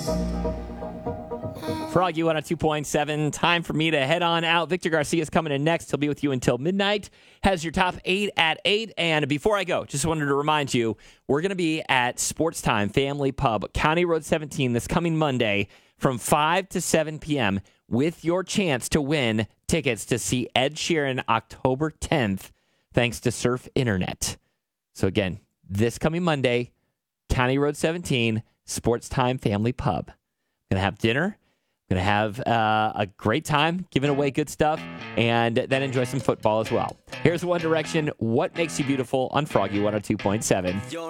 Froggy 102.7. Time for me to head on out. Victor Garcia is coming in next. He'll be with you until midnight. Has your top 8 at 8. And before I go, just wanted to remind you, we're going to be at Sports Time Family Pub, County Road 17, this coming Monday from 5 to 7 p.m. with your chance to win tickets to see Ed Sheeran October 10th, thanks to Surf Internet. So again, this coming Monday, County Road 17, Sports Time Family Pub. Going to have dinner. Going to have a great time giving away good stuff and then enjoy some football as well. Here's One Direction, What Makes You Beautiful on Froggy 102.7.